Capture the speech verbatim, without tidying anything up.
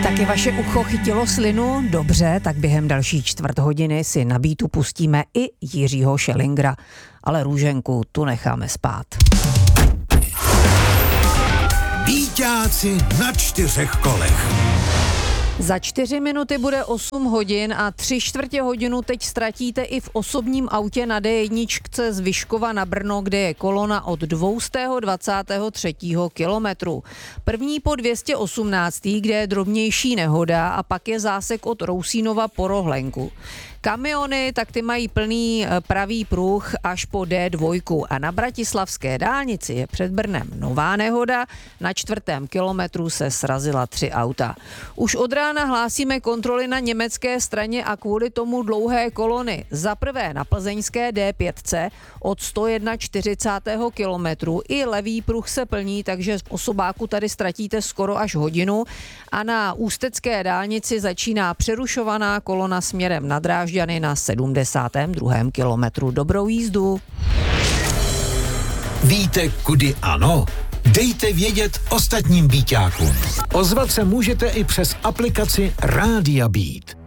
Taky vaše ucho chytilo slinu? Dobře, tak během další čtvrt hodiny si na beatu pustíme i Jiřího Schellingra. Ale Růženku tu necháme spát. Býťáci na čtyřech kolech. Za čtyři minuty bude osm hodin a tři čtvrtě hodinu teď ztratíte i v osobním autě na dé jedna z Vyškova na Brno, kde je kolona od dvě stě dvacet tři kilometrů. První po dvě stě osmnáct, kde je drobnější nehoda, a pak je zásek od Rousínova po Rohlenku. Kamiony, tak ty mají plný pravý pruh až po dé dva a na bratislavské dálnici je před Brnem nová nehoda, na čtvrtém kilometru se srazila tři auta. Už od rána hlásíme kontroly na německé straně a kvůli tomu dlouhé kolony. Za prvé na plzeňské dé pět od sto čtyřicet jedna kilometru i levý pruh se plní, takže z osobáku tady ztratíte skoro až hodinu a na ústecké dálnici začíná přerušovaná kolona směrem na Drážďany na sedmdesátém druhém kilometru. Dobrou jízdu. Víte, kudy ano? Dejte vědět ostatním býťákům. Ozvat se můžete i přes aplikaci Rádia Beat.